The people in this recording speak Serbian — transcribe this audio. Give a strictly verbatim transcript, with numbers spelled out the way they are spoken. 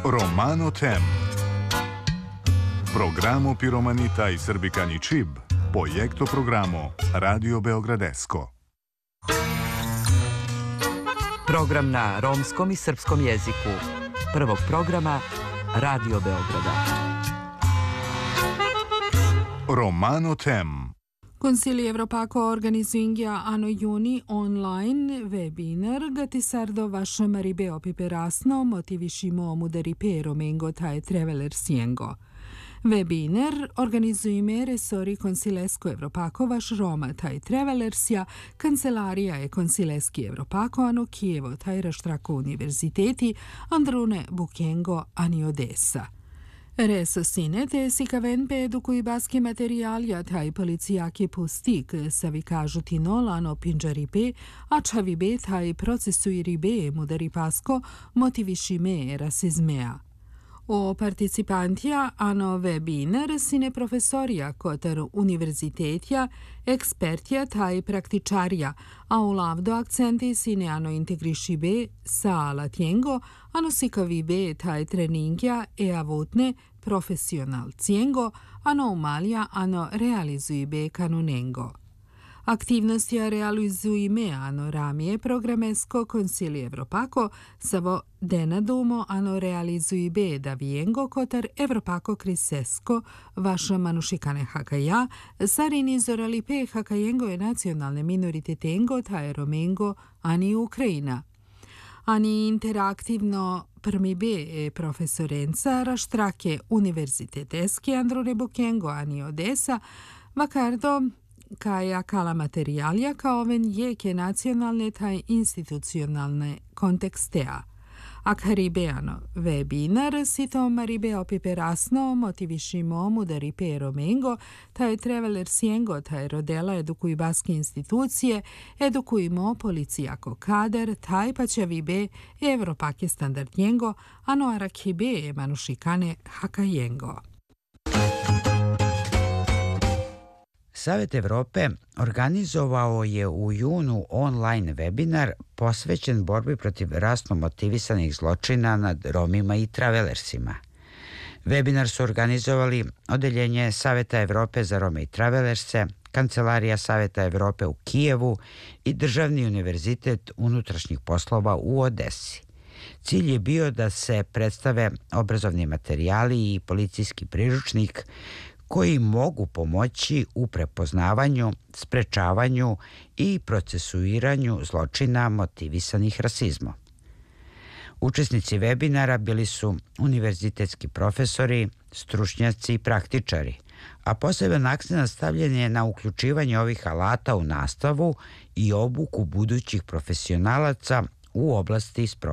Romano Tem. Programo Piromanita i Srbikani Čib, Projekto programo Radio Beogradesko. Program na romskom i srpskom jeziku. Prvog programa Radio Beograda. Romano Tem. Consiglio Evropako organizuingia ano juni online webinar gati sardo vaša maribeo piperasno motivišimo mudaripero mengo taj traveler siengo. Webinar organizujeme resori Konsilesko Evropako vaš Roma taj travelersja, kancelarija je Konsileski Evropako ano Kijevo taj raštrako univerziteti, Andrune Bukengo ani Odessa. Reso sinete si kavenpe edukuj baski materialja taj policijaki pustik, savi kažuti nolano pinđaripe, a čavibe taj procesuiribe mudaripasko motivišime rasizmea. O participantija ano webinar sine profesorija kotar univerzitetja, ekspertja taj praktičarja, a u lavdo akcenti sine ano integrišibe sa latjengo, ano sikavibe taj treningja e avutne profesional cijengo, ano umalja ano realizujbe kanunengo. Aktivnosti realizujme ano ramije programesko Consiglio Evropako, savo denadumo ano realizujbe da viengo kotar Evropako krisesko vaša manušikane hakaja, sarini zoralipe hakajengo je nacionalne minoritetengo ta romengo ani Ukrajina. Ani interaktivno prmibe profesorenca raštrake univerziteteski Androne Bukengo ani Odessa, vakardo kaja kala materialja kao oven jeke nacionalne taj institucionalne kontekstea. Ak haribeano webinar sito maribeo piperasno motivišimo mudaripe romengo, taj traveler siengo taj rodela edukuj baski institucije, edukujmo policijako kader, taj pa će vibe Evropake standardjengo, ano arakibe manušikane hakajengo. Savet Evrope organizovao je u junu online webinar posvećen borbi protiv rasno motivisanih zločina nad Romima i travelersima. Webinar su organizovali Odeljenje Saveta Evrope za Rome i travelerse, Kancelarija Saveta Evrope u Kijevu i Državni univerzitet unutrašnjih poslova u Odesi. Cilj je bio da se predstave obrazovni materijali i policijski priručnik koji mogu pomoći u prepoznavanju, sprečavanju i procesuiranju zločina motivisanih rasizmom. Učesnici webinara bili su univerzitetski profesori, stručnjaci i praktičari, a poseban akcent stavljen je na uključivanje ovih alata u nastavu i obuku budućih profesionalaca u oblasti sprovođenja